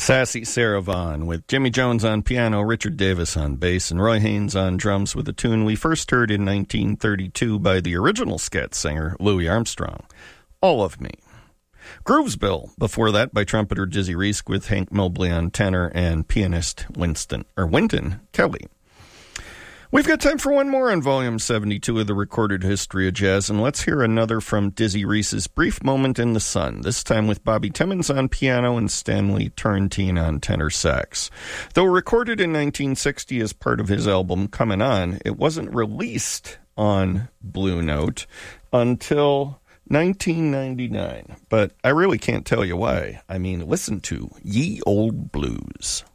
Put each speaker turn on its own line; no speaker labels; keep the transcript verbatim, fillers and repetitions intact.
Sassy Sarah Vaughan with Jimmy Jones on piano, Richard Davis on bass, and Roy Haynes on drums with a tune we first heard in nineteen thirty-two by the original scat singer Louis Armstrong, All of Me. Groovesville, before that by trumpeter Dizzy Reese with Hank Mobley on tenor and pianist Winston or Wynton Kelly. We've got time for one more on Volume seventy-two of the Recorded History of Jazz, and let's hear another from Dizzy Reese's Brief Moment in the Sun, this time with Bobby Timmons on piano and Stanley Turrentine on tenor sax. Though recorded in nineteen sixty as part of his album Comin' On, it wasn't released on Blue Note until nineteen ninety-nine, but I really can't tell you why. I mean, listen to Ye Old Blues.